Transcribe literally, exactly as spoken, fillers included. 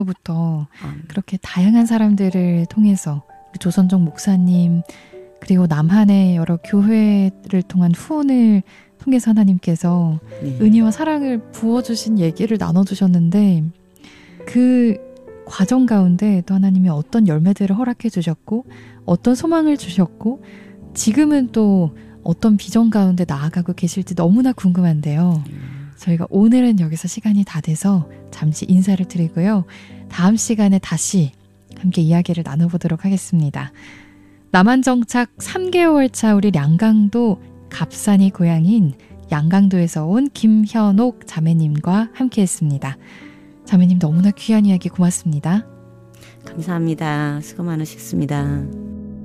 부터 그렇게 다양한 사람들을 통해서 조선족 목사님 그리고 남한의 여러 교회를 통한 후원을 통해서 하나님께서 네. 은혜와 사랑을 부어주신 얘기를 나눠주셨는데 그 과정 가운데 또 하나님이 어떤 열매들을 허락해 주셨고 어떤 소망을 주셨고 지금은 또 어떤 비전 가운데 나아가고 계실지 너무나 궁금한데요. 저희가 오늘은 여기서 시간이 다 돼서 잠시 인사를 드리고요. 다음 시간에 다시 함께 이야기를 나눠보도록 하겠습니다. 남한정착 삼 개월 차 우리 량강도 갑산이 고향인 양강도에서 온 김현옥 자매님과 함께했습니다. 자매님 너무나 귀한 이야기 고맙습니다. 감사합니다. 수고 많으셨습니다.